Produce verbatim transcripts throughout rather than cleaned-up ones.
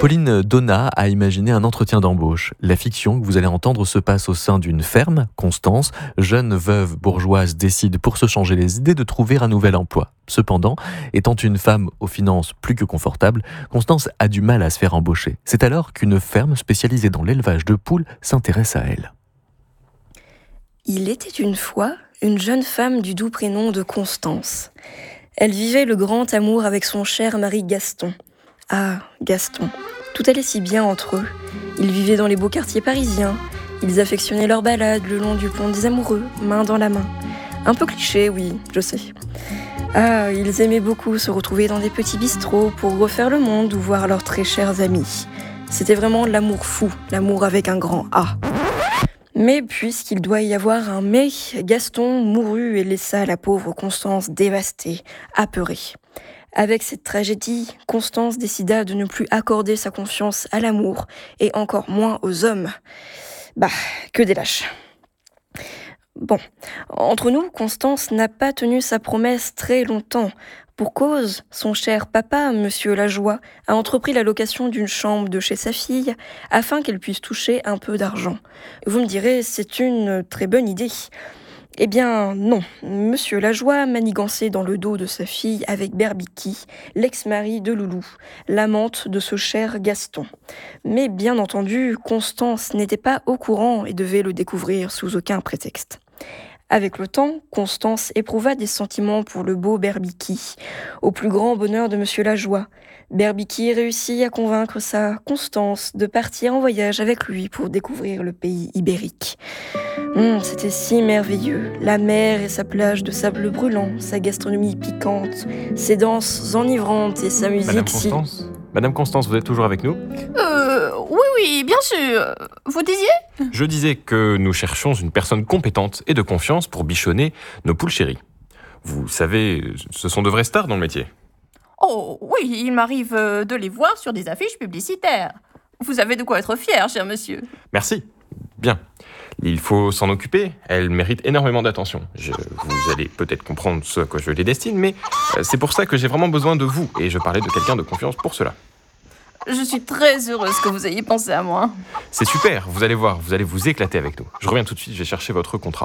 Pauline Donat a imaginé un entretien d'embauche. La fiction que vous allez entendre se passe au sein d'une ferme. Constance, jeune veuve bourgeoise, décide pour se changer les idées de trouver un nouvel emploi. Cependant, étant une femme aux finances plus que confortables, Constance a du mal à se faire embaucher. C'est alors qu'une ferme spécialisée dans l'élevage de poules s'intéresse à elle. Il était une fois une jeune femme du doux prénom de Constance. Elle vivait le grand amour avec son cher mari Gaston. Ah, Gaston. Tout allait si bien entre eux. Ils vivaient dans les beaux quartiers parisiens. Ils affectionnaient leurs balades le long du pont des amoureux, main dans la main. Un peu cliché, oui, je sais. Ah, ils aimaient beaucoup se retrouver dans des petits bistrots pour refaire le monde ou voir leurs très chers amis. C'était vraiment l'amour fou, l'amour avec un grand A. Mais puisqu'il doit y avoir un mais, Gaston mourut et laissa la pauvre Constance dévastée, apeurée. Avec cette tragédie, Constance décida de ne plus accorder sa confiance à l'amour et encore moins aux hommes. Bah, que des lâches. Bon, entre nous, Constance n'a pas tenu sa promesse très longtemps. Pour cause, son cher papa, Monsieur Lajoie, a entrepris la location d'une chambre de chez sa fille afin qu'elle puisse toucher un peu d'argent. Vous me direz, c'est une très bonne idée. Eh bien non, Monsieur Lajoie manigançait dans le dos de sa fille avec Berbiki, l'ex-mari de Loulou, l'amante de ce cher Gaston. Mais bien entendu, Constance n'était pas au courant et devait le découvrir sous aucun prétexte. Avec le temps, Constance éprouva des sentiments pour le beau Berbiki, au plus grand bonheur de Monsieur Lajoie. Berbiki réussit à convaincre sa Constance de partir en voyage avec lui pour découvrir le pays ibérique. Mmh, c'était si merveilleux, la mer et sa plage de sable brûlant, sa gastronomie piquante, ses danses enivrantes et sa musique Madame si... Constance Madame Constance, vous êtes toujours avec nous ? Euh, oui, oui, bien sûr. Vous disiez ? Je disais que nous cherchions une personne compétente et de confiance pour bichonner nos poules chéries. Vous savez, ce sont de vraies stars dans le métier. Oh, oui, il m'arrive de les voir sur des affiches publicitaires. Vous avez de quoi être fier, cher monsieur. Merci. Bien. Il faut s'en occuper. Elles méritent énormément d'attention. Je, vous allez peut-être comprendre ce à quoi je les destine, mais c'est pour ça que j'ai vraiment besoin de vous. Et je parlais de quelqu'un de confiance pour cela. Je suis très heureuse que vous ayez pensé à moi. C'est super. Vous allez voir. Vous allez vous éclater avec nous. Je reviens tout de suite. Je vais chercher votre contrat.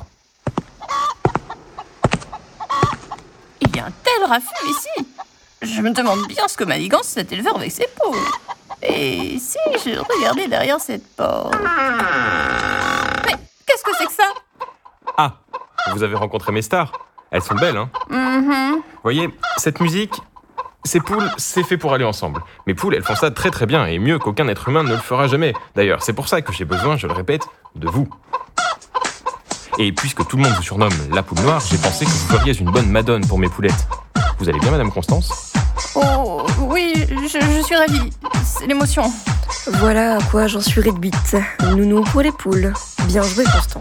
Il y a un tel raffut ici. Je me demande bien ce que manigance cet éleveur avec ses poules. Et si je regardais derrière cette porte... Mais qu'est-ce que c'est que ça ? Ah, vous avez rencontré mes stars. Elles sont belles, hein ? Mm-hmm. Vous voyez, cette musique, ces poules, c'est fait pour aller ensemble. Mes poules, elles font ça très très bien, et mieux qu'aucun être humain ne le fera jamais. D'ailleurs, c'est pour ça que j'ai besoin, je le répète, de vous. Et puisque tout le monde vous surnomme la poule noire, j'ai pensé que vous feriez une bonne madone pour mes poulettes. Vous allez bien, Madame Constance ? Oh, oui, je, je suis ravie. C'est l'émotion. Voilà à quoi j'en suis réduite. Nounou pour les poules. Bien joué, Constance.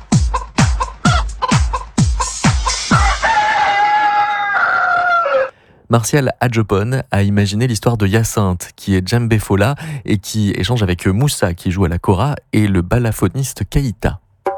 Martial Adjopon a imaginé l'histoire de Hyacinthe, qui est djembé fola et qui échange avec Moussa, qui joue à la kora, et le balafoniste Kaïta.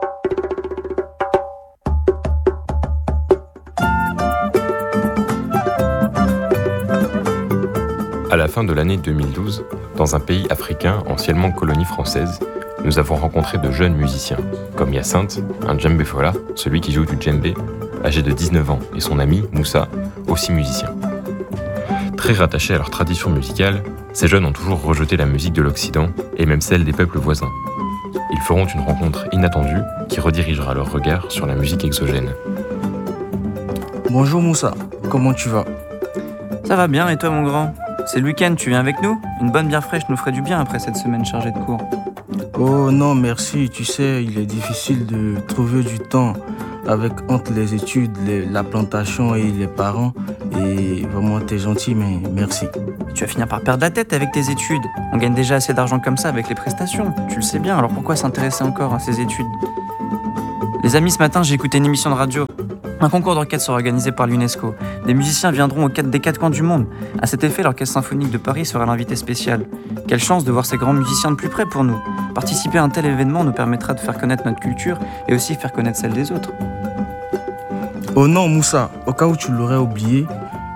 À la fin de l'année deux mille douze, dans un pays africain anciennement colonie française, nous avons rencontré de jeunes musiciens, comme Hyacinthe, un djembé fola, celui qui joue du djembé, âgé de dix-neuf ans, et son ami, Moussa, aussi musicien. Très rattachés à leur tradition musicale, ces jeunes ont toujours rejeté la musique de l'Occident, et même celle des peuples voisins. Ils feront une rencontre inattendue qui redirigera leur regard sur la musique exogène. Bonjour Moussa, comment tu vas ? Ça va bien, et toi mon grand ? C'est le week-end, tu viens avec nous ? Une bonne bière fraîche nous ferait du bien après cette semaine chargée de cours. Oh non, merci. Tu sais, il est difficile de trouver du temps avec entre les études, les, la plantation et les parents. Et vraiment, t'es gentil, mais merci. Tu vas finir par perdre la tête avec tes études. On gagne déjà assez d'argent comme ça avec les prestations. Tu le sais bien, alors pourquoi s'intéresser encore à ces études ? Les amis, ce matin, j'ai écouté une émission de radio. Un concours d'orchestre sera organisé par l'UNESCO. Des musiciens viendront aux quatre, des quatre coins du monde. À cet effet, l'Orchestre symphonique de Paris sera l'invité spécial. Quelle chance de voir ces grands musiciens de plus près pour nous. Participer à un tel événement nous permettra de faire connaître notre culture et aussi faire connaître celle des autres. Oh non, Moussa, au cas où tu l'aurais oublié,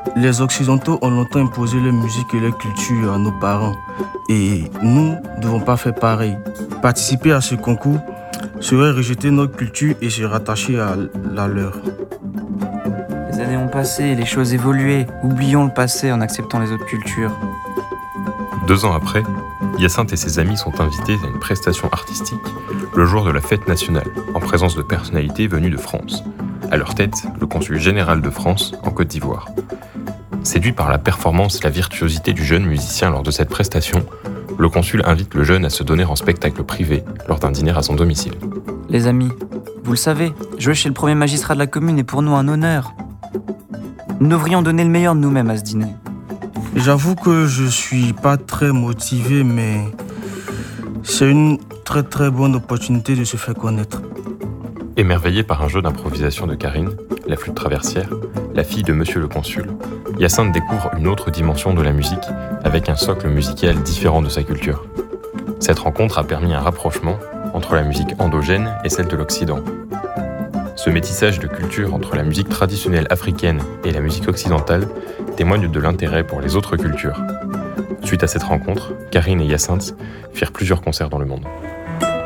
Les Occidentaux ont longtemps imposé leur musique et leur culture à nos parents. Et nous ne devons pas faire pareil. Participer à ce concours serait rejeter notre culture et se rattacher à la leur. Les années ont passé, les choses évoluaient. Oublions le passé en acceptant les autres cultures. Deux ans après, Hyacinthe et ses amis sont invités à une prestation artistique le jour de la fête nationale, en présence de personnalités venues de France. À leur tête, le consul général de France en Côte d'Ivoire. Séduit par la performance et la virtuosité du jeune musicien lors de cette prestation, le consul invite le jeune à se donner en spectacle privé lors d'un dîner à son domicile. Les amis, vous le savez, jouer chez le premier magistrat de la commune est pour nous un honneur. Nous devrions donner le meilleur de nous-mêmes à ce dîner. J'avoue que je suis pas très motivé, mais c'est une très très bonne opportunité de se faire connaître. Émerveillé par un jeu d'improvisation de Karine, la flûte traversière, la fille de Monsieur le Consul, Hyacinthe découvre une autre dimension de la musique avec un socle musical différent de sa culture. Cette rencontre a permis un rapprochement entre la musique endogène et celle de l'Occident. Ce métissage de culture entre la musique traditionnelle africaine et la musique occidentale témoigne de l'intérêt pour les autres cultures. Suite à cette rencontre, Karine et Hyacinthe firent plusieurs concerts dans le monde.